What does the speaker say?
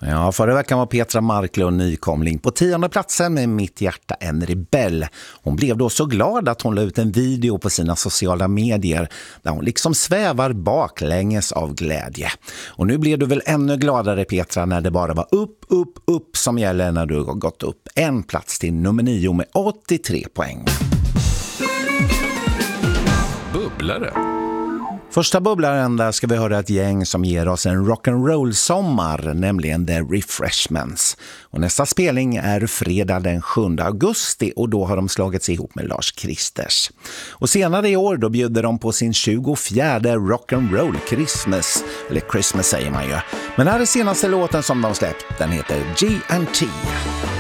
Ja, förra veckan var Petra Marklund nykomling på 10:e platsen med Mitt hjärta en rebell. Hon blev då så glad att hon la ut en video på sina sociala medier där hon liksom svävar baklänges av glädje. Och nu blev du väl ännu gladare, Petra, när det bara var upp som gäller när du har gått upp en plats till nummer 9 med 83 poäng. Bubblare. Första bubblaren, där ska vi höra ett gäng som ger oss en rock'n'roll-sommar, nämligen The Refreshments. Och nästa spelning är fredag den 7 augusti och då har de slagits ihop med Lars Kristers. Och senare i år då bjuder de på sin 24:e rock'n'roll Christmas, eller Christmas säger man ju. Men här är senaste låten som de släppt, den heter G&T.